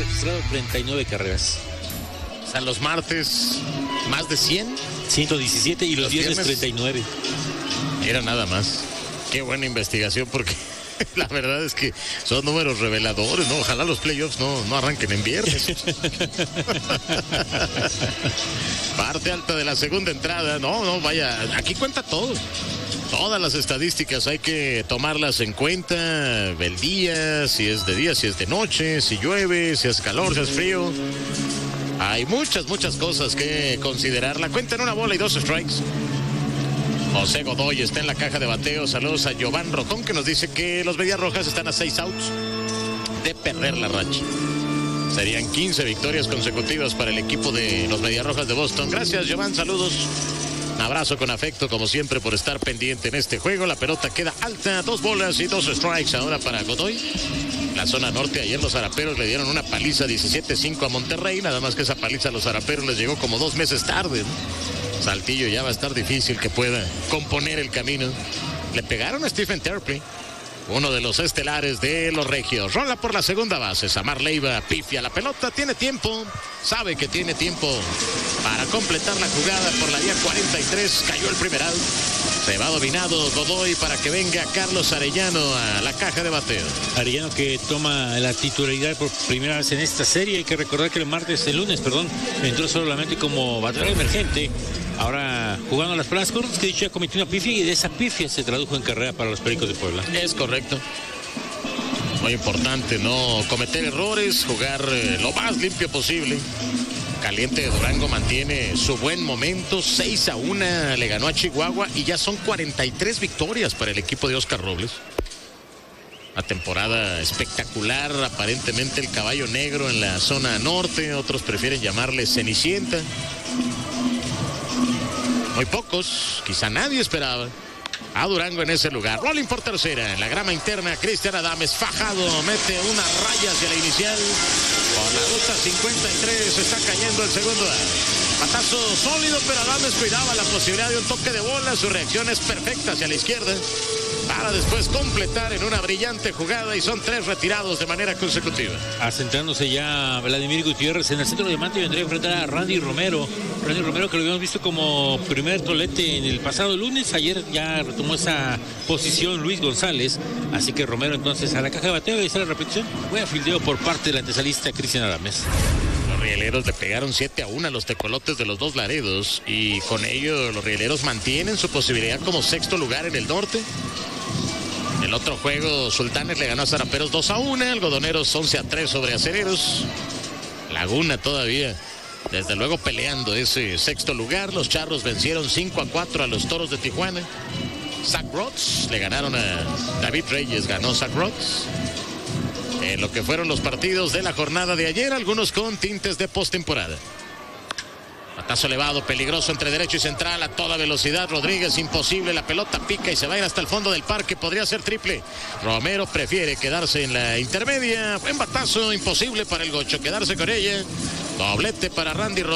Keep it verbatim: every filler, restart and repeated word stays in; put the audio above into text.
registrado treinta y nueve carreras. O sea, los martes más de cien. ciento diecisiete y los, los viernes, viernes treinta y nueve. Era nada más. Qué buena investigación, porque la verdad es que son números reveladores, ¿no? Ojalá los playoffs no, no arranquen en viernes. Parte alta de la segunda entrada. No, no, vaya, aquí cuenta todo. Todas las estadísticas hay que tomarlas en cuenta. El día, si es de día, si es de noche, si llueve, si es calor, si es frío. Hay muchas, muchas cosas que considerar. La cuenta en una bola y dos strikes. José Godoy está en la caja de bateo. Saludos a Giovanni Rotón, que nos dice que los Medias Rojas están a seis outs de perder la racha. Serían quince victorias consecutivas para el equipo de los Medias Rojas de Boston. Gracias, Giovanni, saludos. Un abrazo con afecto, como siempre, por estar pendiente en este juego. La pelota queda alta, dos bolas y dos strikes ahora para Godoy. La zona norte, ayer los Zaraperos le dieron una paliza diecisiete cinco a Monterrey. Nada más que esa paliza a los Zaraperos les llegó como dos meses tarde, ¿no? Saltillo ya va a estar difícil que pueda componer el camino. Le pegaron a Stephen Terpy, uno de los estelares de los Regios. Rola por la segunda base. Samar Leiva pifia la pelota. Tiene tiempo. Sabe que tiene tiempo para completar la jugada por la vía cuarenta y tres. Cayó el primer out. Se va dominado Godoy para que venga Carlos Arellano a la caja de bateo. Arellano, que toma la titularidad por primera vez en esta serie. Hay que recordar que el martes, el lunes, perdón, entró solamente como bateador emergente. Ahora jugando las pelas cortas, que dicho ya cometió una pifia y de esa pifia se tradujo en carrera para los Pericos de Puebla. Es correcto. Muy importante no cometer errores, jugar eh, lo más limpio posible. Caliente de Durango mantiene su buen momento, seis a uno le ganó a Chihuahua y ya son cuarenta y tres victorias para el equipo de Oscar Robles. Una temporada espectacular, aparentemente el caballo negro en la zona norte, otros prefieren llamarle Cenicienta. Muy pocos, quizá nadie esperaba a Durango en ese lugar. Rolling por tercera, en la grama interna, Cristian Adames fajado, mete una raya hacia la inicial. Por la ruta cincuenta y tres está cayendo el segundo out. Patazo sólido, pero Adames cuidaba la posibilidad de un toque de bola. Su reacción es perfecta hacia la izquierda para después completar en una brillante jugada, y son tres retirados de manera consecutiva. Asentándose ya Vladimir Gutiérrez en el centro de mate, vendría a enfrentar a Randy Romero. Randy Romero, que lo habíamos visto como primer tolete en el pasado lunes. Ayer ya retomó esa posición Luis González, así que Romero entonces a la caja de bateo. Y esa es la repetición. Buen fildeo por parte del antesalista Cristian Adames. Los rieleros le pegaron siete a uno a los tecolotes de los Dos Laredos, y con ello los rieleros mantienen su posibilidad como sexto lugar en el norte. El otro juego, Sultanes le ganó a Zaraperos dos a uno, Algodoneros once a tres sobre Acereros. Laguna todavía, desde luego, peleando ese sexto lugar. Los Charros vencieron cinco a cuatro a los Toros de Tijuana. Zach Rotz le ganaron a David Reyes, ganó Zach Rotz. En lo que fueron los partidos de la jornada de ayer, algunos con tintes de postemporada. Batazo elevado, peligroso entre derecho y central a toda velocidad. Rodríguez, imposible, la pelota pica y se va a ir hasta el fondo del parque. Podría ser triple. Romero prefiere quedarse en la intermedia. Buen batazo, imposible para el gocho quedarse con ella. Doblete para Randy Rodríguez.